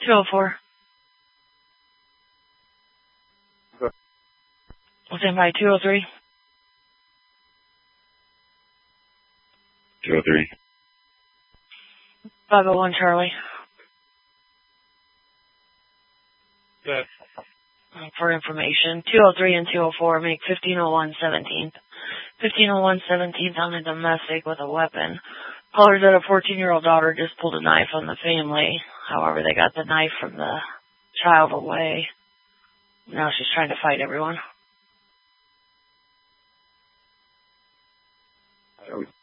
204. Stand by 203. 203. 501 Charlie. Good. For information, 203 and 204 make 1501 17th. 1501 17th on a domestic with a weapon. Caller said a 14-year-old daughter just pulled a knife on the family. However, they got the knife from the child away. Now she's trying to fight everyone.